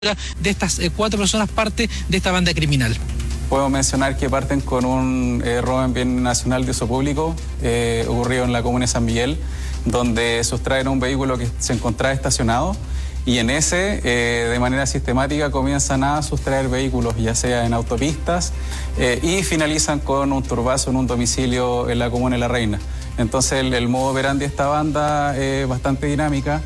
de estas 4 personas parte de esta banda criminal. Puedo mencionar que parten con un robo en bien nacional de uso público ocurrido en la comuna de San Miguel, donde sustraen un vehículo que se encontraba estacionado y en ese, de manera sistemática, comienzan a sustraer vehículos, ya sea en autopistas, y finalizan con un turbazo en un domicilio en la comuna de La Reina. Entonces el modo operandi de esta banda es bastante dinámica.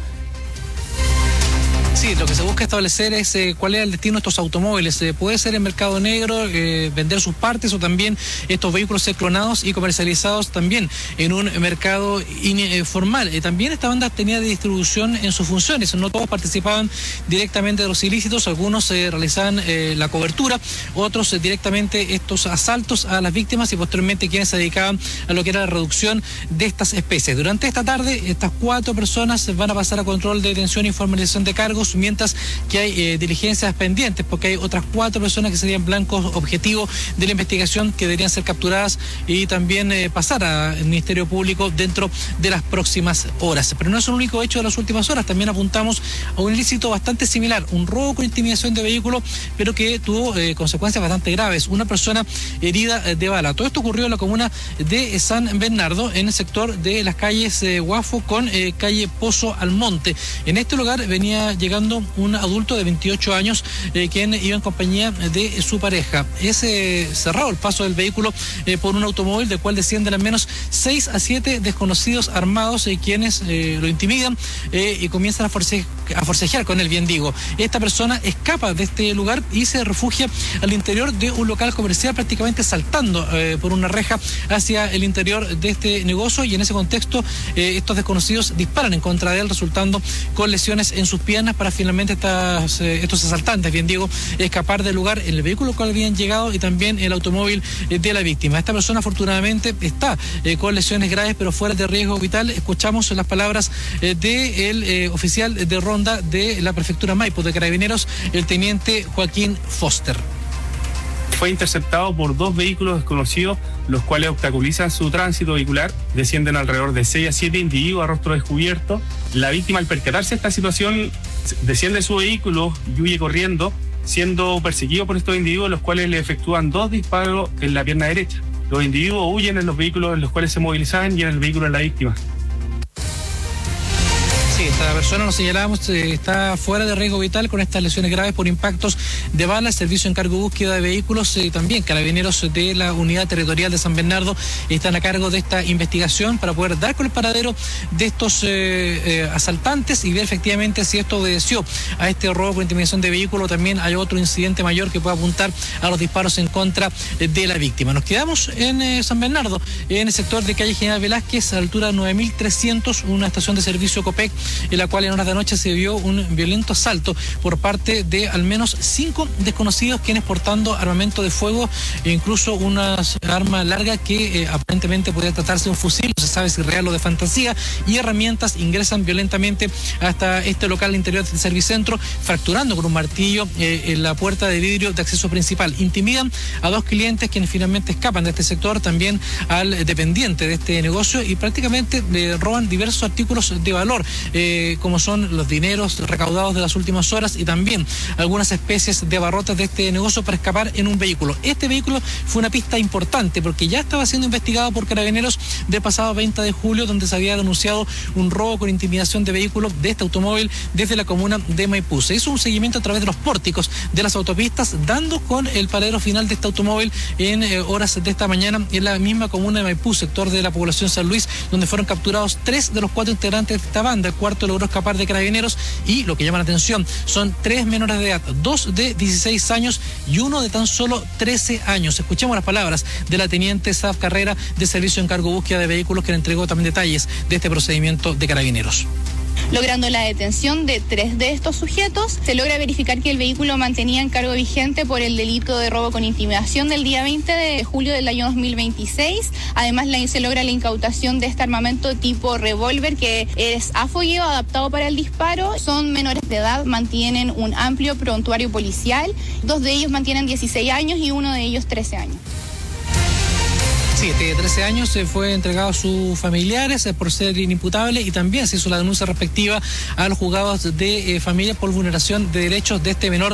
Sí, lo que se busca establecer es cuál es el destino de estos automóviles. Puede ser en mercado negro, vender sus partes, o también estos vehículos ser clonados y comercializados también en un mercado informal. También esta banda tenía de distribución en sus funciones. No todos participaban directamente de los ilícitos, algunos realizaban la cobertura, otros directamente estos asaltos a las víctimas y posteriormente quienes se dedicaban a lo que era la reducción de estas especies. Durante esta tarde, estas 4 personas van a pasar a control de detención y formalización de cargos, mientras que hay diligencias pendientes, porque hay otras 4 personas que serían blancos objetivos de la investigación que deberían ser capturadas y también pasar al Ministerio Público dentro de las próximas horas. Pero no es el único hecho de las últimas horas, también apuntamos a un ilícito bastante similar, un robo con intimidación de vehículo, pero que tuvo consecuencias bastante graves, una persona herida de bala. Todo esto ocurrió en la comuna de San Bernardo, en el sector de las calles Guafo con calle Pozo Almonte. En este lugar venía llegando un adulto de 28 años quien iba en compañía de su pareja. Es cerrado el paso del vehículo por un automóvil del cual descienden al menos 6 a 7 desconocidos armados quienes lo intimidan y comienzan a forcejear con él, bien digo. Esta persona escapa de este lugar y se refugia al interior de un local comercial, prácticamente saltando por una reja hacia el interior de este negocio, y en ese contexto estos desconocidos disparan en contra de él, resultando con lesiones en sus piernas, para finalmente estos asaltantes, bien digo, escapar del lugar en el vehículo al cual habían llegado y también el automóvil de la víctima. Esta persona afortunadamente está con lesiones graves pero fuera de riesgo vital. Escuchamos las palabras del oficial de ronda de la prefectura Maipo de Carabineros, el teniente Joaquín Foster. Fue interceptado por 2 vehículos desconocidos, los cuales obstaculizan su tránsito vehicular. Descienden alrededor de 6 a 7 individuos a rostro descubierto. La víctima, al percatarse de esta situación, desciende de su vehículo y huye corriendo, siendo perseguido por estos individuos, los cuales le efectúan 2 disparos en la pierna derecha. Los individuos huyen en los vehículos en los cuales se movilizaban y en el vehículo de la víctima. Sí, esta persona, lo señalábamos, está fuera de riesgo vital con estas lesiones graves por impactos de bala. Servicio encargo de búsqueda de vehículos, también Carabineros de la Unidad Territorial de San Bernardo están a cargo de esta investigación para poder dar con el paradero de estos asaltantes y ver efectivamente si esto obedeció a este robo con intimidación de vehículo. También hay otro incidente mayor que puede apuntar a los disparos en contra de la víctima. Nos quedamos en San Bernardo, en el sector de calle General Velázquez, a la altura 9300, una estación de servicio Copec, en la cual en horas de noche se vio un violento asalto por parte de al menos 5 desconocidos, quienes portando armamento de fuego e incluso una arma larga que aparentemente podría tratarse de un fusil, no se sabe si real o de fantasía, y herramientas, ingresan violentamente hasta este local al interior del Servicentro, fracturando con un martillo en la puerta de vidrio de acceso principal. Intimidan a 2 clientes quienes finalmente escapan de este sector, también al dependiente de este negocio, y prácticamente roban diversos artículos de valor, como son los dineros recaudados de las últimas horas y también algunas especies de abarrotes de este negocio para escapar en un vehículo. Este vehículo fue una pista importante porque ya estaba siendo investigado por Carabineros del pasado 20 de julio, donde se había denunciado un robo con intimidación de vehículo de este automóvil desde la comuna de Maipú. Se hizo un seguimiento a través de los pórticos de las autopistas, dando con el paradero final de este automóvil en horas de esta mañana en la misma comuna de Maipú, sector de la población San Luis, donde fueron capturados 3 de los 4 integrantes de esta banda. El cuarto logró escapar de Carabineros, y lo que llama la atención son 3 menores de edad, 2 de 16 años y 1 de tan solo 13 años. Escuchemos las palabras de la teniente Saf Carrera de Servicio Encargo Búsqueda de Vehículos, que le entregó también detalles de este procedimiento de Carabineros. Logrando la detención de 3 de estos sujetos, se logra verificar que el vehículo mantenía encargo vigente por el delito de robo con intimidación del día 20 de julio del año 2026. Además, se logra la incautación de este armamento tipo revólver, que es afogueo adaptado para el disparo. Son menores de edad, mantienen un amplio prontuario policial. 2 de ellos mantienen 16 años y 1 de ellos 13 años. Sí, 13 años se fue entregado a sus familiares por ser inimputable y también se hizo la denuncia respectiva a los juzgados de familia por vulneración de derechos de este menor